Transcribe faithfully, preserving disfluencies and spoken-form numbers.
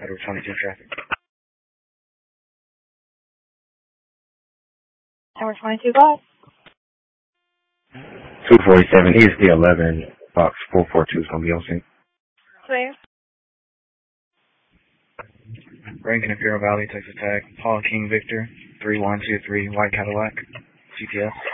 Edward twenty-two traffic. Edward twenty-two, go ahead. two forty-seven, E S D eleven, box four four two is going to be on scene. Please. Rankin Imperial Valley, Texas Tag, Paul King Victor, three one two three, White Cadillac, G P S.